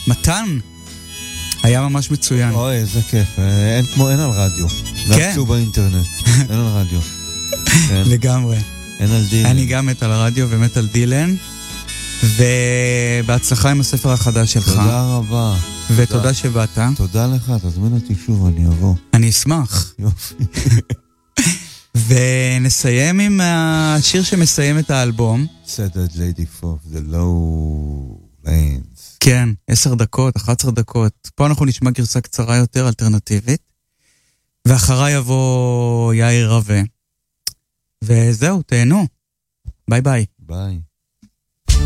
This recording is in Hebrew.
מתן. היה ממש מצוין. אוי, איזה כיף. אין על רדיו. נפצו באינטרנט. אין על רדיו. לגמרי. אין על דילן. אני גם מת על הרדיו ומת על דילן. ובהצלחה עם הספר החדש שלך. תודה רבה. ותודה שבאת. תודה לך, תזמין אותי שוב, אני אבוא. אני אשמח. יופי. ונסיים עם השיר שמסיים את האלבום. Said Lady of the Lowlands. כן, 10 דקות, 11 דקות. פה אנחנו נשמע גרסה קצרה יותר, אלטרנטיבית. ואחריי יבוא יאיר רווה. וזהו, תהנו. ביי ביי. ביי.